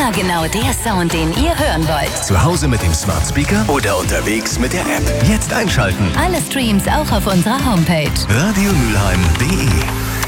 Immer genau der Sound, den ihr hören wollt. Zu Hause mit dem Smart Speaker oder unterwegs mit der App. Jetzt einschalten. Alle Streams auch auf unserer Homepage. radiomülheim.de